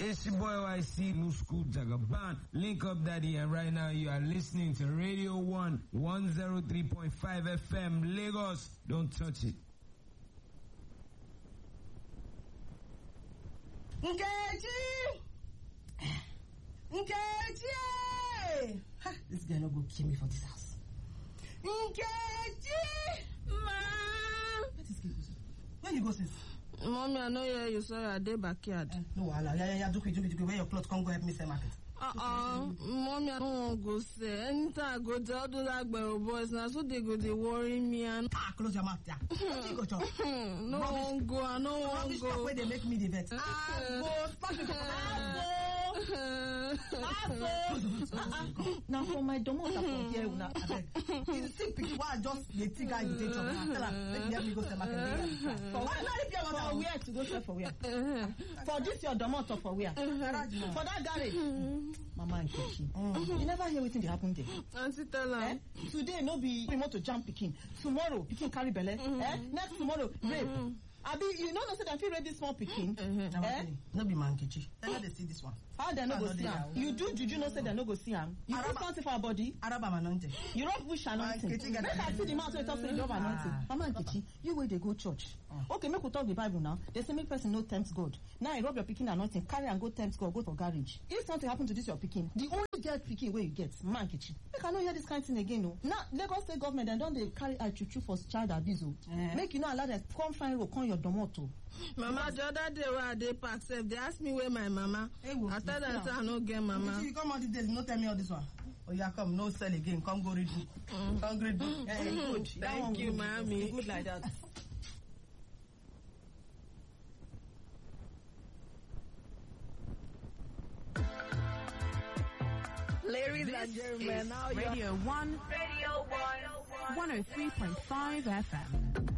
It's your boy YC Musku Jagaban. Link up daddy, and right now you are listening to Radio 1 103.5 FM Lagos. Don't touch it. Nkechi! This guy no go kill me for this house. Nkechi! Ma! Where you go, sis? Mommy, I know you sorry I did backyard. No, wala. Yeah. Do quick. Wear your clothes. Come go help me sell market. Mommy, I don't want to go say. Anytime I go to all those Agbero boys, now so they go, they worry me and... Close your mouth, yeah. What you go to? No one go, I don't want to go. Where they make me the vet. Now for my domot for here una you see people why just the thing guy you take trouble. Tell her let me help me go sell market. for where to go sell for where? For this your domot or for where? For that garage. Mama and Nkechi. You never hear wetin dey happen there. Auntie tell her. Today no be we want to jump pikin. Tomorrow pikin carry belle. Next tomorrow rape. Abi, you know say dem fit rape this small pikin. No be man Nkechi. Tell her they see this one. How dem no go see am? You do juju know say dem no go see am? You put something for our body? Araba anointing. You rub bush anointing. Make I see the mouth wey talk say you rub anointing. Mama Nkechi, you wey dey go church. Okay, make we talk the Bible now. They say make person no tempt God. Now you rub your pikin anointing, carry and go tempt God, go for garage. If something happen to this your pikin, the only get pikin wey you get, Mama Nkechi. Make I no hear this kind of thing again, no. Now Lagos State government dem don dey carry eye chuchu for child abuse. Make you no allow them come find road, come your domoto. Mama, the other day where I dey park sef, they ask me where my mama. I tell them say I no get mama. You come all these days, no tell me all this one. Oh yeah, come, no sell again. Come go read book. Come read book. Good. Thank you, mommy. Good like that. Ladies and gentlemen, now Radio 1 103.5 FM.